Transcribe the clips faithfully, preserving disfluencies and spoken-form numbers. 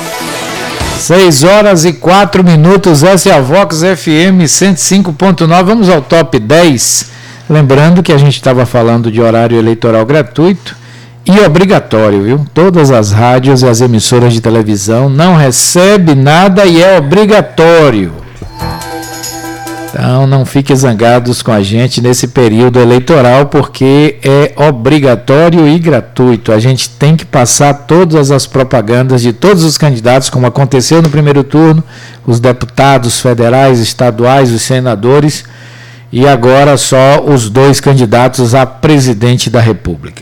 seis horas e quatro minutos, essa é a Vox F M cento e cinco ponto nove. Vamos ao top dez. Lembrando que a gente estava falando de horário eleitoral gratuito e obrigatório, viu? Todas as rádios e as emissoras de televisão não recebem nada e é obrigatório. Então não fiquem zangados com a gente nesse período eleitoral, porque é obrigatório e gratuito. A gente tem que passar todas as propagandas de todos os candidatos, como aconteceu no primeiro turno, os deputados federais, estaduais, os senadores, e agora só os dois candidatos a presidente da República.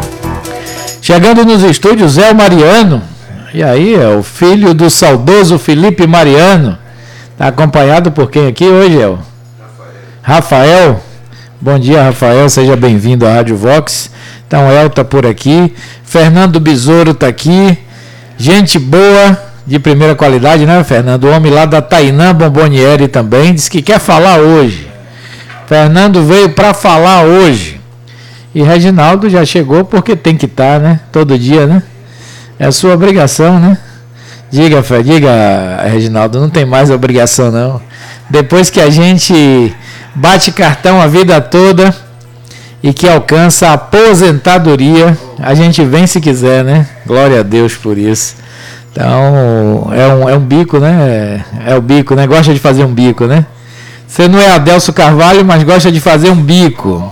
Chegando nos estúdios, Zé Mariano, e aí é o filho do saudoso Felipe Mariano. Está acompanhado por quem aqui hoje, El? Rafael. Rafael. Bom dia, Rafael. Seja bem-vindo à Rádio Vox. Então, El está por aqui. Fernando Besouro está aqui. Gente boa, de primeira qualidade, né, Fernando? O homem lá da Tainã Bombonieri também. Diz que quer falar hoje. Fernando veio para falar hoje. E Reginaldo já chegou porque tem que estar, né? Todo dia, né? É a sua obrigação, né? Diga, Fé, diga, Reginaldo, não tem mais obrigação, não. Depois que a gente bate cartão a vida toda e que alcança a aposentadoria, a gente vem se quiser, né? Glória a Deus por isso. Então, é um, é um bico, né? É o bico, né? Gosta de fazer um bico, né? Você não é Adelso Carvalho, mas gosta de fazer um bico.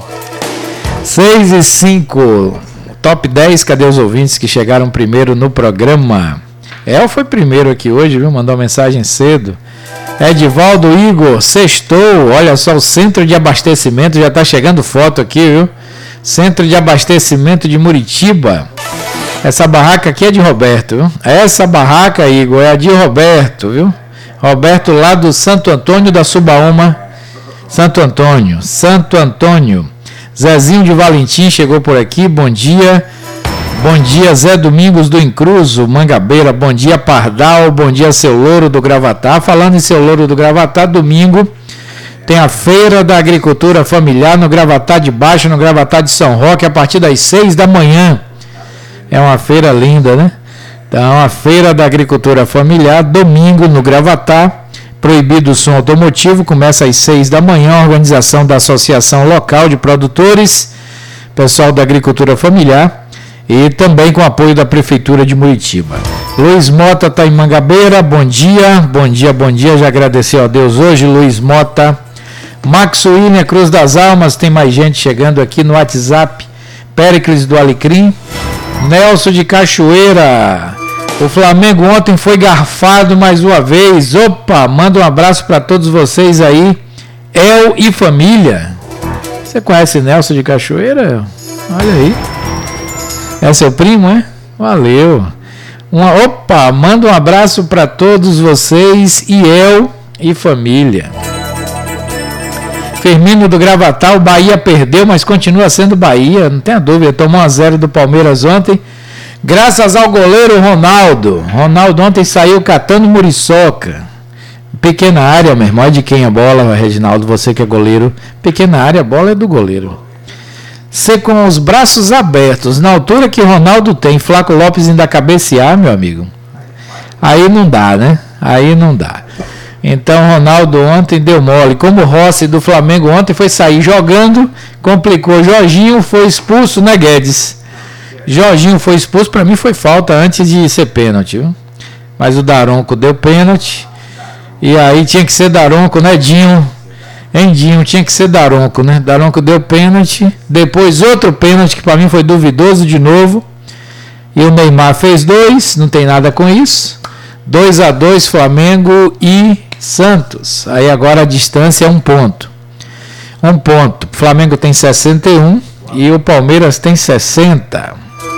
seis e cinco, top dez, cadê os ouvintes que chegaram primeiro no programa? El foi primeiro aqui hoje, viu? Mandou uma mensagem cedo. Edivaldo Igor, sextou. Olha só, o centro de abastecimento, já está chegando foto aqui, viu? Centro de abastecimento de Muritiba. Essa barraca aqui é de Roberto, viu? Essa barraca, Igor, é a de Roberto, viu? Roberto lá do Santo Antônio da Subaúma. Santo Antônio, Santo Antônio. Zezinho de Valentim chegou por aqui, bom dia. Bom dia, Zé Domingos do Incruso, Mangabeira. Bom dia, Pardal. Bom dia, seu Louro do Gravatá. Falando em seu Louro do Gravatá, domingo tem a Feira da Agricultura Familiar no Gravatá de Baixo, no Gravatá de São Roque, a partir das seis da manhã. É uma feira linda, né? Então, a Feira da Agricultura Familiar, domingo no Gravatá. Proibido o som automotivo, começa às seis da manhã. A organização da Associação Local de Produtores, pessoal da Agricultura Familiar. E também com apoio da Prefeitura de Muritiba. Luiz Mota está em Mangabeira, bom dia, bom dia, bom dia, já agradeceu a Deus hoje, Luiz Mota. Max William, Cruz das Almas, tem mais gente chegando aqui no WhatsApp. Péricles do Alecrim. Nelson de Cachoeira, o Flamengo ontem foi garfado mais uma vez. Opa, manda um abraço para todos vocês aí, El e família. Você conhece Nelson de Cachoeira? Olha aí. É seu primo, é? Valeu. Uma, opa, manda um abraço para todos vocês e eu e família. Firmino do Gravatá, o Bahia perdeu, mas continua sendo Bahia, não tenha dúvida. Tomou um a zero do Palmeiras ontem, graças ao goleiro Ronaldo. Ronaldo ontem saiu catando muriçoca. Pequena área, meu irmão, é de quem a bola, Reginaldo? Você que é goleiro. Pequena área, a bola é do goleiro. Você com os braços abertos, na altura que Ronaldo tem, Flaco Lopes ainda cabecear, meu amigo, aí não dá, né? Aí não dá. Então, Ronaldo ontem deu mole. Como o Rossi do Flamengo ontem foi sair jogando, complicou. Jorginho foi expulso, né, Guedes? Jorginho foi expulso, para mim foi falta antes de ser pênalti, viu? Mas o Daronco deu pênalti. E aí tinha que ser Daronco, né, Dinho? Hein, Dinho, tinha que ser Daronco, né? Daronco deu pênalti, depois outro pênalti que para mim foi duvidoso de novo. E o Neymar fez dois, não tem nada com isso. dois a dois Flamengo e Santos. Aí agora a distância é um ponto. Um ponto. O Flamengo tem sessenta e um e o Palmeiras tem sessenta.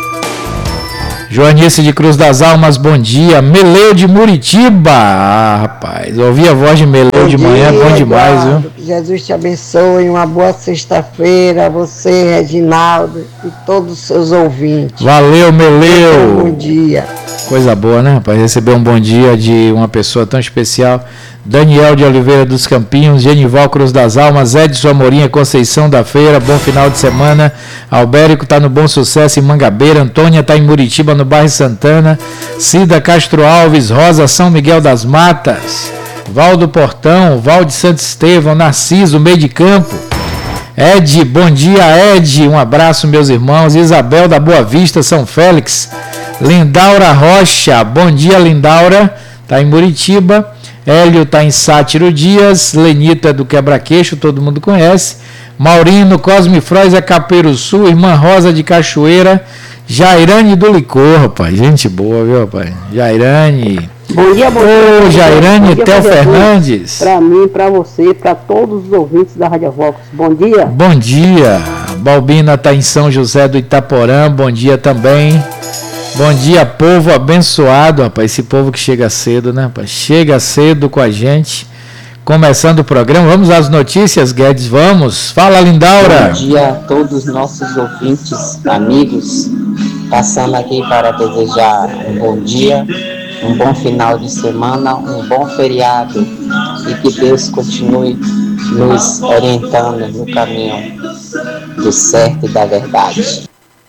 Joanice de Cruz das Almas, bom dia. Meleu de Muritiba. Ah, rapaz, ouvi a voz de Meleu de manhã, bom demais, viu? Jesus te abençoe, uma boa sexta-feira, você, Reginaldo, e todos os seus ouvintes. Valeu, Meleu. Bom dia. Coisa boa, né, rapaz? Receber um bom dia de uma pessoa tão especial. Daniel de Oliveira dos Campinhos, Genival Cruz das Almas, Edson Amorim, Conceição da Feira, bom final de semana. Albérico está no Bom Sucesso em Mangabeira, Antônia está em Muritiba, no bairro Santana, Cida Castro Alves, Rosa São Miguel das Matas, Valdo Portão, Valde Santo Estevão, Narciso, meio de campo. Ed, bom dia, Ed, um abraço, meus irmãos. Isabel da Boa Vista, São Félix. Lindaura Rocha, bom dia, Lindaura, está em Muritiba. Hélio está em Sátiro Dias, Lenito é do Quebra-Queixo, todo mundo conhece. Maurino, Cosme Frois é Capeiro Sul, Irmã Rosa de Cachoeira, Jairane do Licor, rapaz, gente boa, viu, rapaz? Jairane. Bom dia, bom dia. Ô, Jairane, Theo Fernandes. Para mim, para você, para todos os ouvintes da Rádio Vox, bom dia. Bom dia. Balbina está em São José do Itaporã, bom dia também. Bom dia, povo abençoado, rapaz, esse povo que chega cedo, né, rapaz? Chega cedo com a gente, começando o programa. Vamos às notícias, Guedes, vamos. Fala, Lindaura. Bom dia a todos os nossos ouvintes, amigos, passando aqui para desejar um bom dia, um bom final de semana, um bom feriado e que Deus continue nos orientando no caminho do certo e da verdade.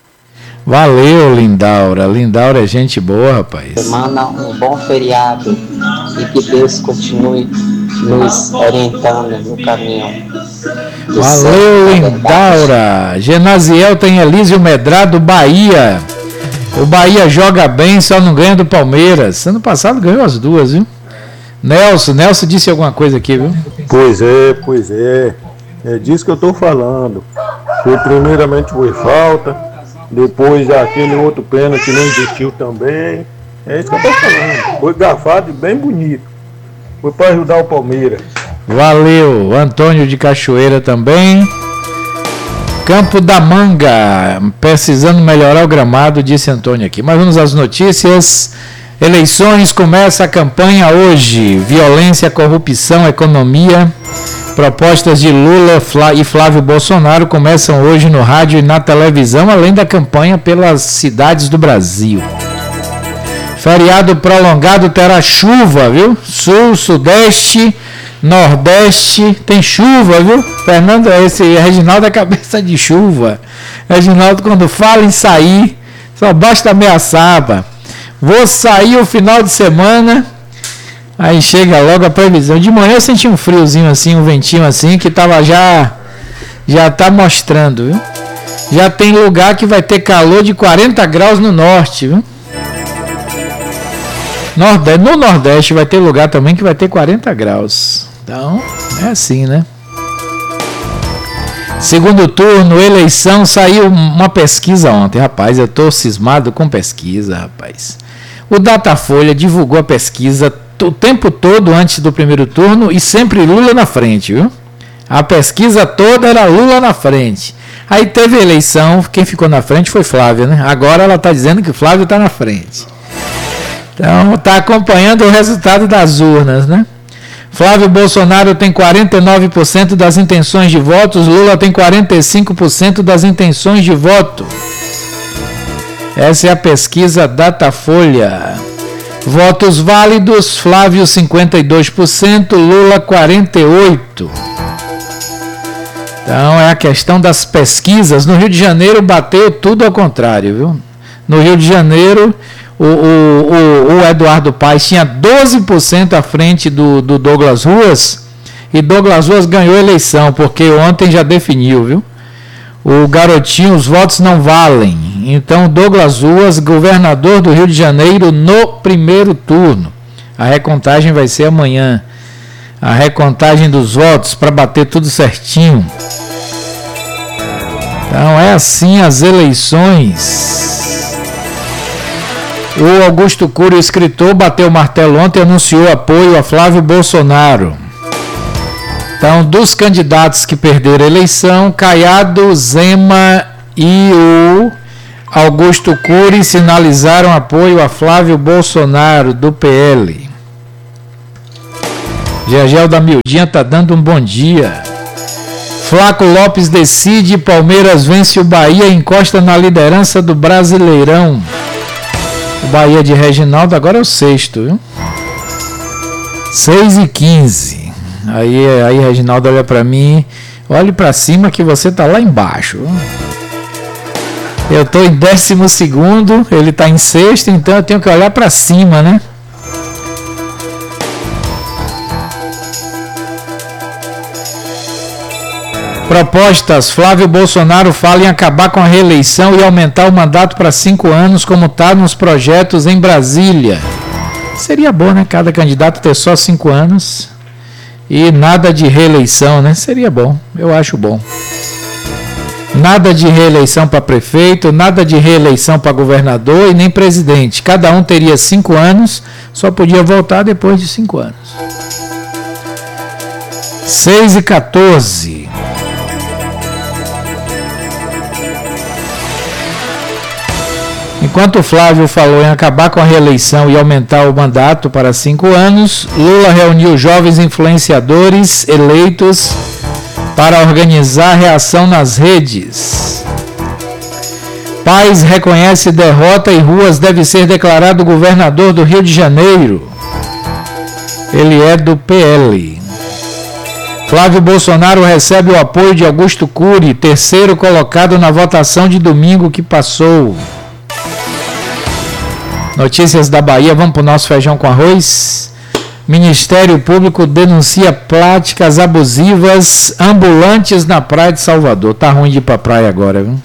Valeu, Lindaura. Lindaura é gente boa, rapaz. Semana, um bom feriado e que Deus continue nos orientando no caminho do Valeu, certo. Lindaura. Genasiel tem Elísio Medrado, Bahia. O Bahia joga bem, só não ganha do Palmeiras. Ano passado ganhou as duas, viu? Nelson, Nelson disse alguma coisa aqui, viu? Pois é, pois é. É disso que eu tô falando. Foi, primeiramente foi falta. Depois aquele outro pênalti não existiu também. É isso que eu tô falando. Foi garfado e bem bonito. Foi para ajudar o Palmeiras. Valeu. Antônio de Cachoeira também. Campo da Manga. Precisando melhorar o gramado, disse Antônio aqui. Mas vamos às notícias. Eleições, começa a campanha hoje. Violência, corrupção, economia. Propostas de Lula e Flávio Bolsonaro começam hoje no rádio e na televisão, além da campanha pelas cidades do Brasil. Feriado prolongado terá chuva, viu? Sul, Sudeste, Nordeste, tem chuva, viu? Fernando, esse Reginaldo é cabeça de chuva. Reginaldo, quando fala em sair, só basta ameaçar, pá. Vou sair o final de semana... Aí chega logo a previsão. De manhã eu senti um friozinho assim, um ventinho assim, que tava já, já tá mostrando, viu? Já tem lugar que vai ter calor de quarenta graus no norte, viu? Nordeste, no Nordeste vai ter lugar também que vai ter quarenta graus. Então, é assim, né? Segundo turno, eleição, saiu uma pesquisa ontem. Rapaz, eu tô cismado com pesquisa, rapaz. O Datafolha divulgou a pesquisa o tempo todo antes do primeiro turno e sempre Lula na frente, viu? A pesquisa toda era Lula na frente. Aí teve a eleição, quem ficou na frente foi Flávia, né? Agora ela está dizendo que Flávio está na frente. Então, está acompanhando o resultado das urnas, né? Flávio Bolsonaro tem quarenta e nove por cento das intenções de votos, Lula tem quarenta e cinco por cento das intenções de voto. Essa é a pesquisa Datafolha. Votos válidos, Flávio cinquenta e dois por cento, Lula quarenta e oito por cento. Então é a questão das pesquisas. No Rio de Janeiro bateu tudo ao contrário, viu? No Rio de Janeiro, o, o, o, o Eduardo Paes tinha doze por cento à frente do, do Douglas Ruas, e Douglas Ruas ganhou a eleição, porque ontem já definiu, viu? O garotinho, os votos não valem. Então, Douglas Ruas, governador do Rio de Janeiro, no primeiro turno. A recontagem vai ser amanhã. A recontagem dos votos para bater tudo certinho. Então, é assim as eleições. O Augusto Cury, o escritor, bateu o martelo ontem e anunciou apoio a Flávio Bolsonaro. Então, dos candidatos que perderam a eleição, Caiado, Zema e o Augusto Cury sinalizaram apoio a Flávio Bolsonaro, do P L. Gegel da Mildinha tá dando um bom dia. Flaco Lopes decide, Palmeiras vence o Bahia e encosta na liderança do Brasileirão. O Bahia de Reginaldo agora é o sexto, viu? seis e quinze. Aí, aí Reginaldo olha pra mim, olhe pra cima que você tá lá embaixo. Eu tô em décimo segundo, ele tá em sexto, então eu tenho que olhar pra cima, né? Propostas. Flávio Bolsonaro fala em acabar com a reeleição e aumentar o mandato para cinco anos, como está nos projetos em Brasília. Seria bom, né? Cada candidato ter só cinco anos e nada de reeleição, né? Seria bom, eu acho bom. Nada de reeleição para prefeito, nada de reeleição para governador e nem presidente. Cada um teria cinco anos, só podia voltar depois de cinco anos. seis e quatorze. Enquanto o Flávio falou em acabar com a reeleição e aumentar o mandato para cinco anos, Lula reuniu jovens influenciadores eleitos para organizar reação nas redes. Paz reconhece derrota e Ruas deve ser declarado governador do Rio de Janeiro. Ele é do P L. Flávio Bolsonaro recebe o apoio de Augusto Cury, terceiro colocado na votação de domingo que passou. Notícias da Bahia, vamos para o nosso feijão com arroz. Ministério Público denuncia práticas abusivas ambulantes na praia de Salvador. Tá ruim de ir para a praia agora, viu?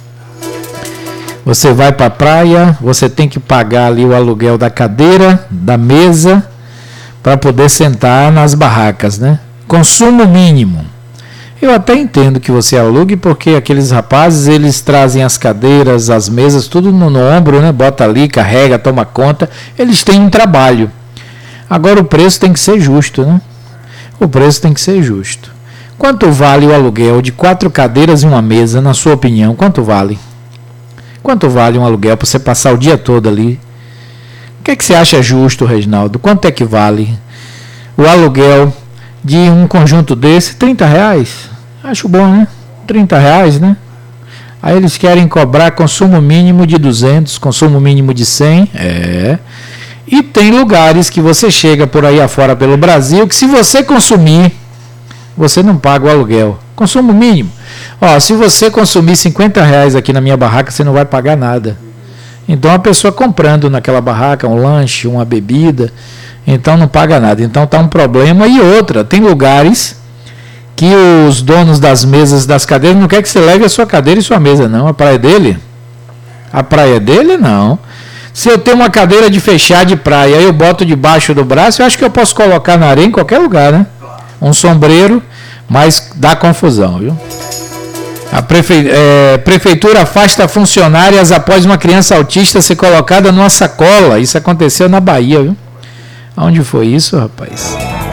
Você vai para a praia, você tem que pagar ali o aluguel da cadeira, da mesa, para poder sentar nas barracas, né? Consumo mínimo. Eu até entendo que você alugue, porque aqueles rapazes, eles trazem as cadeiras, as mesas, tudo no, no ombro, né? Bota ali, carrega, toma conta. Eles têm um trabalho. Agora o preço tem que ser justo, né? O preço tem que ser justo. Quanto vale o aluguel de quatro cadeiras e uma mesa, na sua opinião? Quanto vale? Quanto vale um aluguel para você passar o dia todo ali? O que é que você acha justo, Reginaldo? Quanto é que vale o aluguel de um conjunto desse? trinta reais? Acho bom, né? trinta reais, né? Aí eles querem cobrar consumo mínimo de duzentos, consumo mínimo de cem. É. E tem lugares que você chega por aí afora pelo Brasil que, se você consumir, você não paga o aluguel. Consumo mínimo. Ó, se você consumir cinquenta reais aqui na minha barraca, você não vai pagar nada. Então a pessoa comprando naquela barraca um lanche, uma bebida, então não paga nada. Então está um problema. E outra, tem lugares que os donos das mesas, das cadeiras, não quer que você leve a sua cadeira e sua mesa, não. A praia dele? A praia dele, não. Se eu tenho uma cadeira de fechar de praia, eu boto debaixo do braço, eu acho que eu posso colocar na areia em qualquer lugar, né? Um sombreiro, mas dá confusão, viu? A prefe... é, prefeitura afasta funcionárias após uma criança autista ser colocada numa sacola. Isso aconteceu na Bahia, viu? Onde foi isso, rapaz?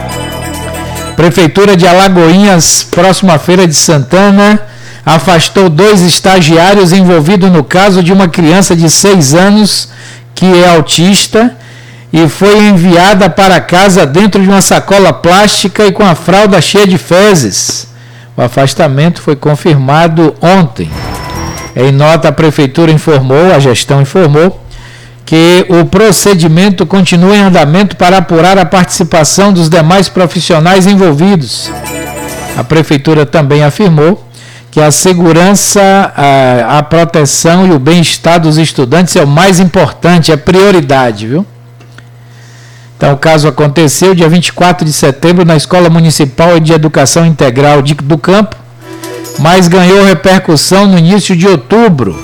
Prefeitura de Alagoinhas, próxima Feira de Santana, afastou dois estagiários envolvidos no caso de uma criança de seis anos que é autista e foi enviada para casa dentro de uma sacola plástica e com a fralda cheia de fezes. O afastamento foi confirmado ontem. Em nota, a prefeitura informou, a gestão informou, que o procedimento continua em andamento para apurar a participação dos demais profissionais envolvidos. A prefeitura também afirmou que a segurança, a, a proteção e o bem-estar dos estudantes é o mais importante, é prioridade, viu? Então, o caso aconteceu dia vinte e quatro de setembro na Escola Municipal de Educação Integral de, do Campo, mas ganhou repercussão no início de outubro,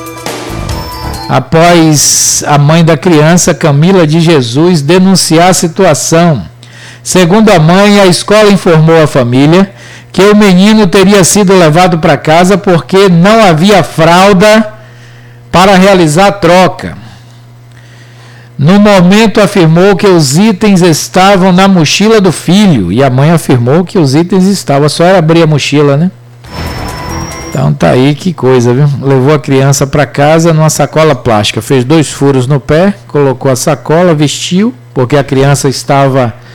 após a mãe da criança, Camila de Jesus, denunciar a situação. Segundo a mãe, a escola informou a família que o menino teria sido levado para casa porque não havia fralda para realizar a troca. No momento, afirmou que os itens estavam na mochila do filho, e a mãe afirmou que os itens estavam, só era abrir a mochila, né? Então tá aí, que coisa, viu? Levou a criança para casa numa sacola plástica, fez dois furos no pé, colocou a sacola, vestiu, porque a criança estava,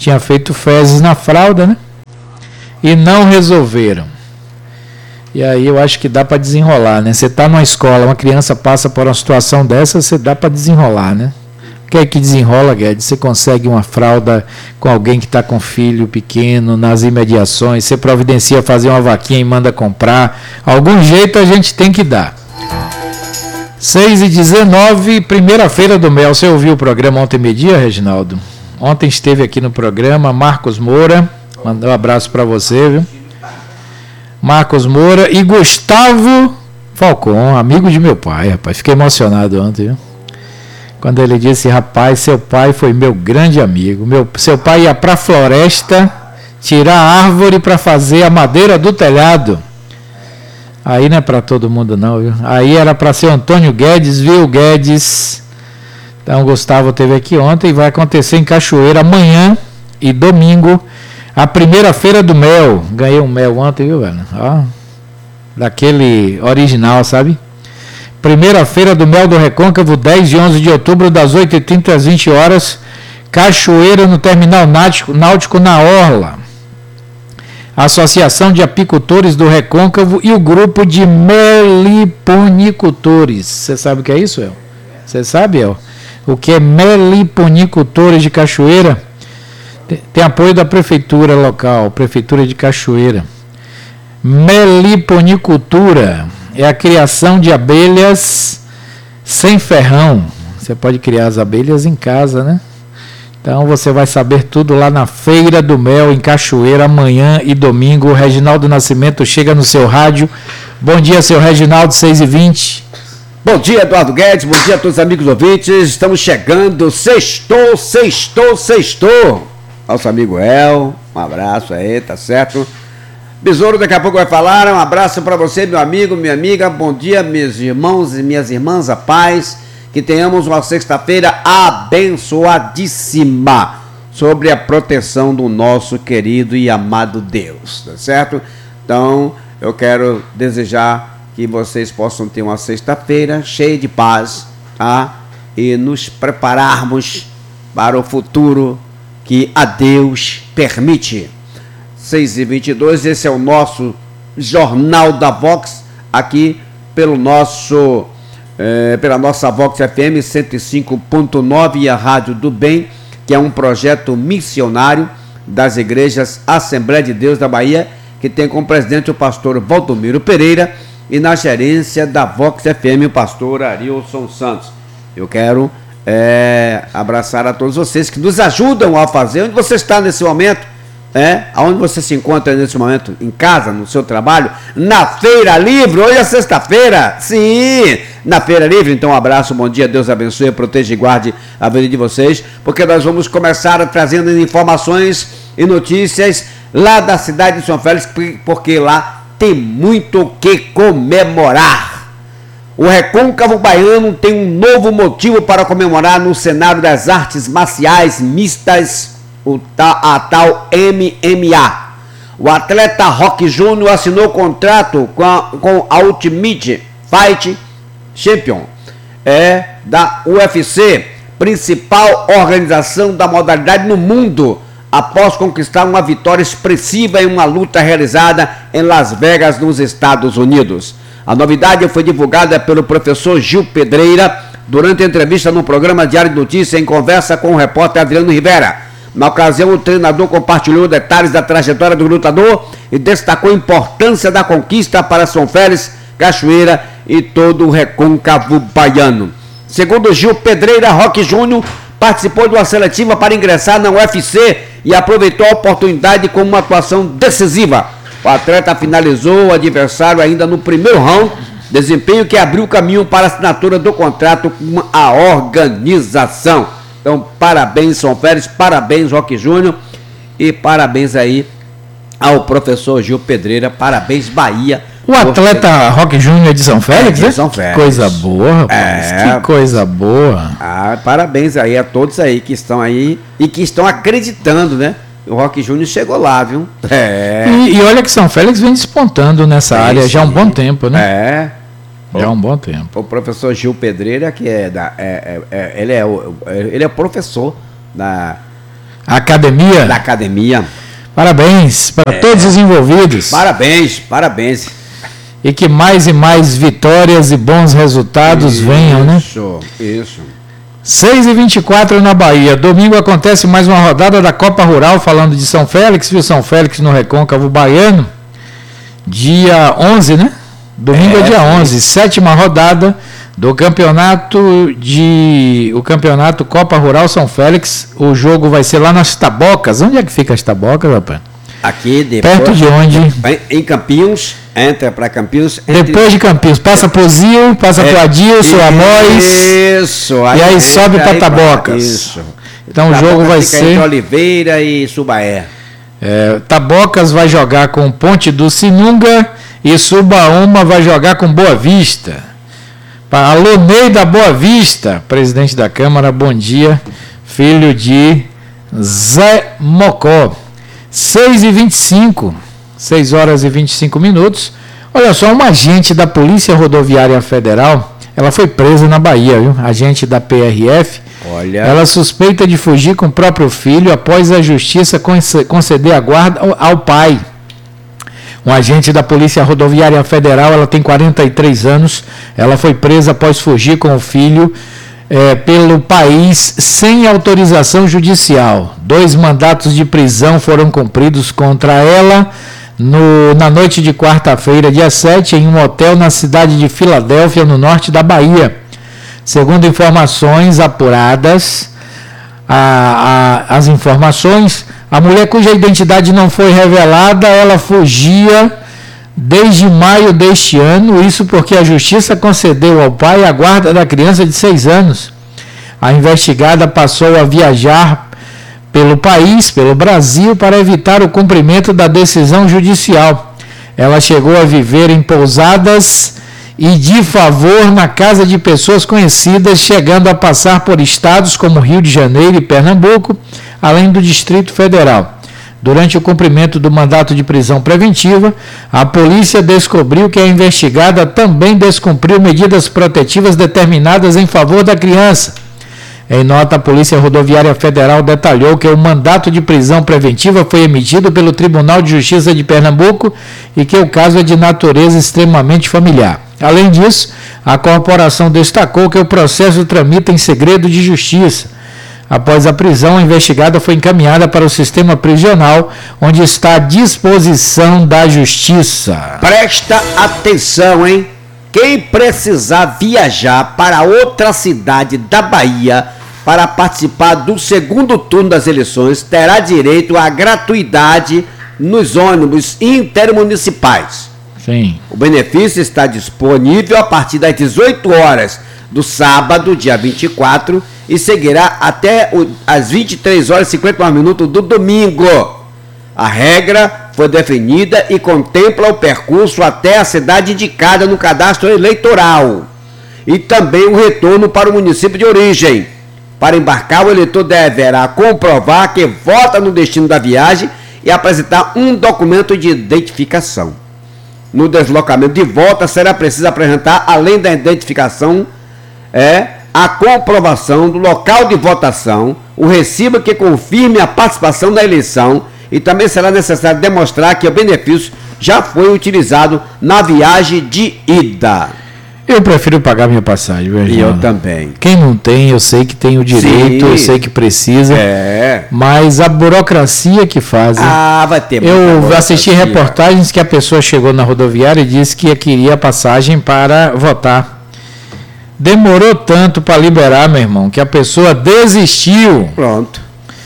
tinha feito fezes na fralda, né? E não resolveram. E aí eu acho que dá para desenrolar, né? Você está numa escola, uma criança passa por uma situação dessa, você dá para desenrolar, né? O que é que desenrola, Guedes? Você consegue uma fralda com alguém que está com filho pequeno, nas imediações, você providencia fazer uma vaquinha e manda comprar. Algum jeito a gente tem que dar. seis e dezenove, primeira feira do mel. Você ouviu o programa ontem meio-dia, Reginaldo? Ontem esteve aqui no programa Marcos Moura, mandou um abraço para você, viu? Marcos Moura e Gustavo Falcon, amigo de meu pai, rapaz. Fiquei emocionado ontem, viu? Quando ele disse, rapaz, seu pai foi meu grande amigo. Meu, seu pai ia para a floresta tirar a árvore para fazer a madeira do telhado. Aí não é para todo mundo não, viu? Aí era para ser Antônio Guedes, viu, Guedes? Então o Gustavo esteve aqui ontem e vai acontecer em Cachoeira amanhã e domingo, a primeira feira do mel. Ganhei um mel ontem, viu, velho? Ó, daquele original, sabe? Primeira feira do mel do Recôncavo, dez e onze de outubro, das oito e trinta às vinte horas, Cachoeira, no terminal náutico, náutico na Orla. Associação de Apicultores do Recôncavo e o grupo de meliponicultores. Você sabe o que é isso, El? Você sabe, El? O que é meliponicultores de Cachoeira? Tem, tem apoio da prefeitura local, Prefeitura de Cachoeira. Meliponicultura é a criação de abelhas sem ferrão. Você pode criar as abelhas em casa, né? Então você vai saber tudo lá na Feira do Mel, em Cachoeira, amanhã e domingo. O Reginaldo Nascimento chega no seu rádio. Bom dia, seu Reginaldo, seis e vinte. Bom dia, Eduardo Guedes. Bom dia a todos os amigos ouvintes. Estamos chegando. Sextou, sextou, sextou. Nosso amigo El, um abraço aí, tá certo? Besouro daqui a pouco vai falar. Um abraço para você, meu amigo, minha amiga. Bom dia, meus irmãos e minhas irmãs. A paz. Que tenhamos uma sexta-feira abençoadíssima sobre a proteção do nosso querido e amado Deus, tá certo? Então, eu quero desejar que vocês possam ter uma sexta-feira cheia de paz, tá? E nos prepararmos para o futuro que a Deus permite. seis e vinte e dois, esse é o nosso Jornal da Vox, aqui pelo nosso... É, pela nossa Vox F M cento e cinco ponto nove e a Rádio do Bem, que é um projeto missionário das igrejas Assembleia de Deus da Bahia, que tem como presidente o pastor Valdomiro Pereira e na gerência da Vox F M o pastor Arilson Santos. Eu quero é, abraçar a todos vocês que nos ajudam a fazer. Onde você está nesse momento? É, aonde você se encontra nesse momento? Em casa, no seu trabalho, na Feira Livre. Hoje é sexta-feira, sim, na Feira Livre. Então um abraço, bom dia, Deus abençoe, proteja e guarde a vida de vocês, porque nós vamos começar trazendo informações e notícias lá da cidade de São Félix, porque lá tem muito o que comemorar. O Recôncavo Baiano tem um novo motivo para comemorar no cenário das artes marciais mistas, O ta, a tal M M A. O atleta Roque Júnior assinou contrato com a, com a Ultimate Fight Champion é, da U F C, principal organização da modalidade no mundo, após conquistar uma vitória expressiva em uma luta realizada em Las Vegas, nos Estados Unidos. A novidade foi divulgada pelo professor Gil Pedreira durante a entrevista no programa Diário de Notícias, em conversa com o repórter Adriano Rivera. Na ocasião, o treinador compartilhou detalhes da trajetória do lutador e destacou a importância da conquista para São Félix, Cachoeira e todo o Recôncavo Baiano. Segundo Gil Pedreira, Roque Júnior participou de uma seletiva para ingressar na U F C e aproveitou a oportunidade com uma atuação decisiva. O atleta finalizou o adversário ainda no primeiro round, desempenho que abriu o caminho para a assinatura do contrato com a organização. Então, parabéns, São Félix, parabéns, Roque Júnior, e parabéns aí ao professor Gil Pedreira, parabéns, Bahia. O atleta Roque Júnior é de São Félix, é né? de São Félix. Que coisa boa, rapaz, é... que coisa boa. Ah, parabéns aí a todos aí que estão aí e que estão acreditando, né? O Roque Júnior chegou lá, viu? É. E, e olha que São Félix vem despontando nessa sim, área já há um bom tempo, né? É. Já há um bom tempo. O professor Gil Pedreira, que é da. É, é, é, ele, é, ele é professor da, Academia. Da academia. Parabéns para é. todos os envolvidos. Parabéns, parabéns. E que mais e mais vitórias e bons resultados isso, venham, né? Isso, isso. seis e vinte e quatro na Bahia. Domingo acontece mais uma rodada da Copa Rural, falando de São Félix, viu? São Félix no Recôncavo Baiano. Dia onze, né? Domingo é, é dia onze, sétima rodada do campeonato de o campeonato Copa Rural São Félix. O jogo vai ser lá nas Tabocas. Onde é que fica as Tabocas, rapaz? Aqui depois, perto de onde? Em Campinas, entra para Campinas. Entre... Depois de Campinas, passa por Zil, passa é, por Adilson, Amós. Isso. Aí e aí sobe para Tabocas. Isso. Então o jogo vai ser entre Oliveira e Subaé. É, Tabocas vai jogar com Ponte do Sinunga e Subaúma vai jogar com Boa Vista. Alô, Ney da Boa Vista, presidente da Câmara, bom dia, filho de Zé Mocó. seis e vinte e cinco, seis horas e vinte e cinco minutos. Olha só, uma agente da Polícia Rodoviária Federal, ela foi presa na Bahia, viu? Agente da P R F. Olha. Ela suspeita de fugir com o próprio filho após a justiça conceder a guarda ao pai. Um agente da Polícia Rodoviária Federal, ela tem quarenta e três anos, ela foi presa após fugir com o filho é, pelo país sem autorização judicial. Dois mandatos de prisão foram cumpridos contra ela no, na noite de quarta-feira, dia sete, em um hotel na cidade de Filadélfia, no norte da Bahia. Segundo informações apuradas, a, a, as informações, a mulher cuja identidade não foi revelada, ela fugia desde maio deste ano, isso porque a justiça concedeu ao pai a guarda da criança de seis anos. A investigada passou a viajar pelo país, pelo Brasil, para evitar o cumprimento da decisão judicial. Ela chegou a viver em pousadas e de favor na casa de pessoas conhecidas, chegando a passar por estados como Rio de Janeiro e Pernambuco, além do Distrito Federal. Durante o cumprimento do mandato de prisão preventiva, a polícia descobriu que a investigada também descumpriu medidas protetivas determinadas em favor da criança. Em nota, a Polícia Rodoviária Federal detalhou que o mandato de prisão preventiva foi emitido pelo Tribunal de Justiça de Pernambuco e que o caso é de natureza extremamente familiar. Além disso, a corporação destacou que o processo tramita em segredo de justiça. Após a prisão, a investigada foi encaminhada para o sistema prisional, onde está à disposição da justiça. Presta atenção, hein? Quem precisar viajar para outra cidade da Bahia para participar do segundo turno das eleições terá direito à gratuidade nos ônibus intermunicipais. Sim. O benefício está disponível a partir das dezoito horas do sábado, dia vinte e quatro, e seguirá até as vinte e três horas e cinquenta e nove minutos do domingo. A regra foi definida e contempla o percurso até a cidade indicada no cadastro eleitoral e também o retorno para o município de origem. Para embarcar, o eleitor deverá comprovar que vota no destino da viagem e apresentar um documento de identificação. No deslocamento de volta, será preciso apresentar, além da identificação, é, a comprovação do local de votação, o recibo que confirme a participação na eleição, e também será necessário demonstrar que o benefício já foi utilizado na viagem de ida. Eu prefiro pagar minha passagem, viu, E eu também. Quem não tem, eu sei que tem o direito, Sim. eu sei que precisa, é. mas a burocracia que faz. Ah, vai ter muita Eu assisti reportagens que a pessoa chegou na rodoviária e disse que queria passagem para votar. Demorou tanto para liberar, meu irmão, que a pessoa desistiu. Pronto.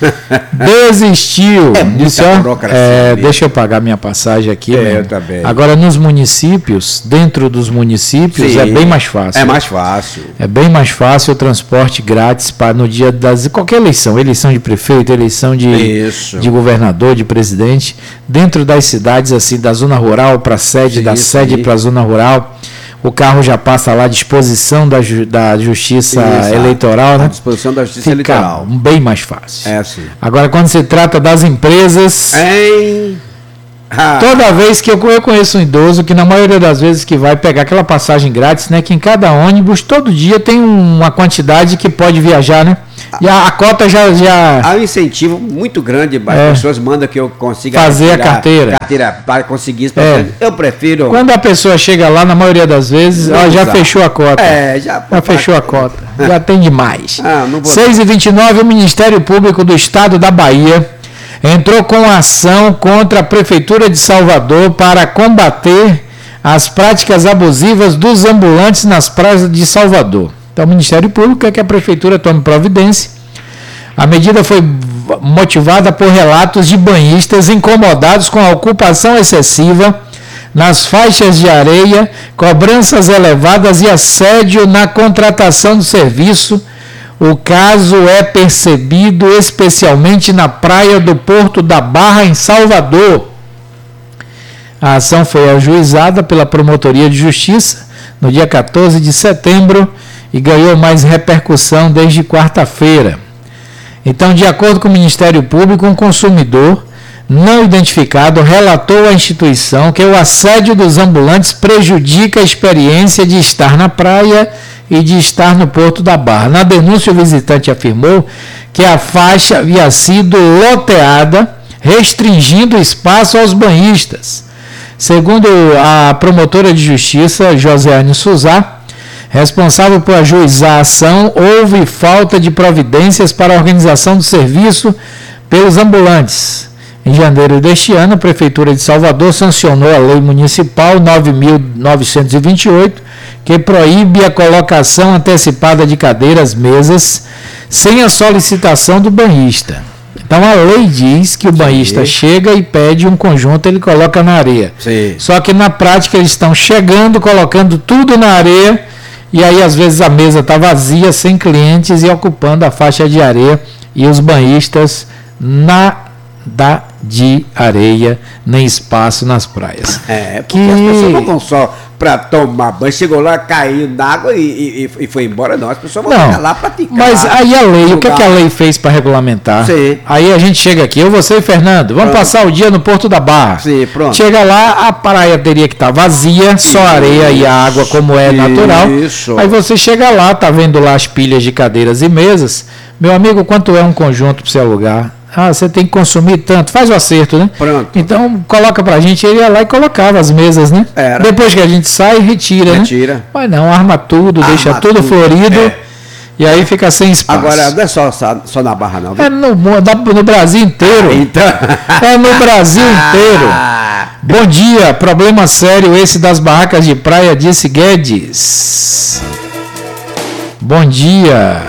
Desistiu. É Disse, ó, é, deixa eu pagar minha passagem aqui. É, eu também. Agora, nos municípios, dentro dos municípios, Sim, é bem mais fácil. É mais fácil. É bem mais fácil o transporte grátis para no dia das qualquer eleição, eleição de prefeito, eleição de, de governador, de presidente, dentro das cidades, assim, da zona rural para a sede, sim, da sede para a zona rural. O carro já passa lá à disposição da, ju, da justiça Exato. eleitoral, né? À disposição da justiça Fica eleitoral. Bem mais fácil. É assim. Agora, quando se trata das empresas, hein? Ah. Toda vez que eu, eu conheço um idoso que na maioria das vezes que vai pegar aquela passagem grátis, né? Que em cada ônibus todo dia tem uma quantidade que pode viajar, né? E a, a cota já, já... Há um incentivo muito grande, as É. pessoas mandam que eu consiga Fazer a tirar carteira. carteira para conseguir isso. É. Eu prefiro... Quando a pessoa chega lá, na maioria das vezes, Não ela já usar. fechou a cota. É, já... Já fechou a cota. Já tem demais. Ah, não vou- seis e vinte e nove, o Ministério Público do Estado da Bahia entrou com ação contra a Prefeitura de Salvador para combater as práticas abusivas dos ambulantes nas praias de Salvador. Então, o Ministério Público quer que a Prefeitura tome providência. A medida foi motivada por relatos de banhistas incomodados com a ocupação excessiva nas faixas de areia, cobranças elevadas e assédio na contratação do serviço. O caso é percebido especialmente na praia do Porto da Barra, em Salvador. A ação foi ajuizada pela Promotoria de Justiça no dia quatorze de setembro e ganhou mais repercussão desde quarta-feira. Então, de acordo com o Ministério Público, um consumidor não identificado relatou à instituição que o assédio dos ambulantes prejudica a experiência de estar na praia e de estar no Porto da Barra. Na denúncia, o visitante afirmou que a faixa havia sido loteada, restringindo espaço aos banhistas. Segundo a promotora de justiça, Josiane Suzá, responsável por ajuizar a ação, houve falta de providências para a organização do serviço pelos ambulantes. Em janeiro deste ano, a Prefeitura de Salvador sancionou a Lei Municipal nove mil novecentos e vinte e oito, que proíbe a colocação antecipada de cadeiras, mesas, sem a solicitação do banhista. Então, a lei diz que o banhista chega e pede um conjunto, ele coloca na areia. Sim. Só que, na prática, eles estão chegando, colocando tudo na areia, e aí, às vezes, a mesa está vazia, sem clientes, e ocupando a faixa de areia, e os banhistas nada de areia, nem espaço nas praias. É, porque Que- as pessoas não vão só para tomar banho, chegou lá, caiu na água e, e, e foi embora, não. As pessoas vão Não, chegar lá praticar. mas aí a lei, o que, é que a lei fez para regulamentar? Sim. Aí a gente chega aqui, eu, você e Fernando, vamos Pronto. passar o dia no Porto da Barra. Sim, pronto. Chega lá, a praia teria que estar vazia, só areia e água, como é natural. Isso. Aí você chega lá, tá vendo lá as pilhas de cadeiras e mesas. Meu amigo, quanto é um conjunto para você alugar? Ah, você tem que consumir tanto. Faz o acerto, né? Pronto. Então, coloca pra gente. Ele ia lá e colocava as mesas, né? Era. Depois que a gente sai, retira, né? Retira. Mas não, arma tudo, Arma deixa tudo, tudo, florido. é. E aí fica sem espaço. Agora, não é só, só, só na Barra, não. viu? É no, mu- da- no Brasil inteiro. Então... É no Brasil inteiro. Ah, Bom dia, problema sério esse das barracas de praia, disse Guedes. Bom dia.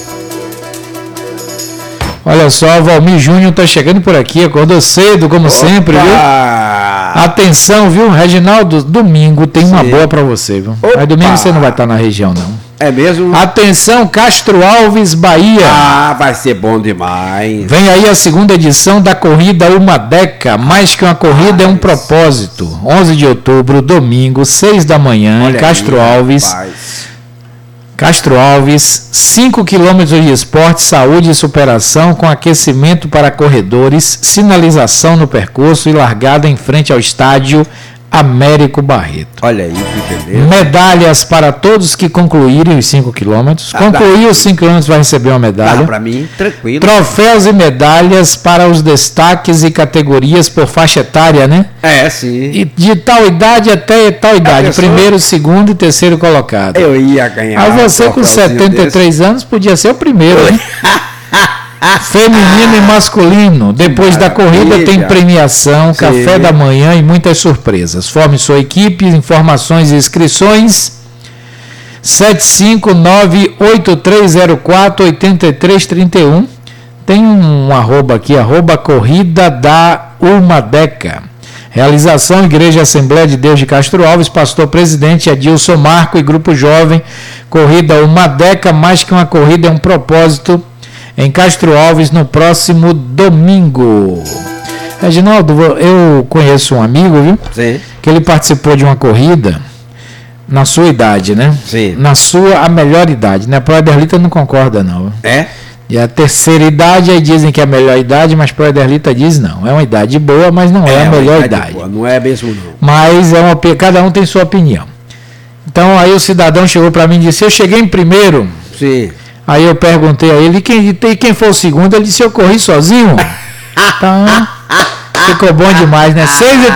Olha só, o Valmir Júnior está chegando por aqui, acordou cedo, como sempre, viu? opa! Atenção, viu? Reginaldo, domingo tem uma Sim. boa para você, viu? Opa! Mas domingo você não vai estar na região, não. É mesmo? Atenção, Castro Alves, Bahia. Ah, vai ser bom demais. Vem aí a segunda edição da corrida Uma Deca, mais que uma corrida é um propósito. onze de outubro, domingo, seis da manhã, em Olha Castro aí, Alves. rapaz. Castro Alves, cinco quilômetros de esporte, saúde e superação, com aquecimento para corredores, sinalização no percurso e largada em frente ao estádio Américo Barreto. Olha aí, que beleza. Medalhas para todos que concluírem os cinco quilômetros. Ah, Concluir dá. os cinco quilômetros vai receber uma Dá medalha. pra mim, tranquilo. Troféus e medalhas para os destaques e categorias por faixa etária, né? É, sim. E de tal idade até tal idade. pessoa- Primeiro, segundo e terceiro colocado. Eu ia ganhar. Aí você um com troféuzinho setenta e três anos podia ser o primeiro, né? Feminino e masculino. Depois da corrida Maravilha. tem premiação, Sim. café da manhã e muitas surpresas. Forme sua equipe, informações e inscrições. sete cinco nove oito três zero quatro oito três três um. Tem um arroba aqui, arroba corrida da Urmadeca. Realização Igreja Assembleia de Deus de Castro Alves, pastor presidente Adilson Marco e grupo jovem. Corrida Urmadeca, mais que uma corrida é um propósito, em Castro Alves no próximo domingo. Reginaldo, eu conheço um amigo, viu? Sim. Que ele participou de uma corrida na sua idade, né? Sim. Na sua, a melhor idade, né? A Pro Ederlita não concorda, não. É? E a terceira idade, aí dizem que é a melhor idade, mas Pro Ederlita diz não. É uma idade boa, mas não é, a uma melhor idade idade. boa, não é mesmo, não. Mas é uma, cada um tem sua opinião. Então aí o cidadão chegou para mim e disse: eu cheguei em primeiro. Sim. Aí eu perguntei a ele, e quem, e quem foi o segundo? Ele disse, eu corri sozinho. Então, ficou bom demais, né? seis e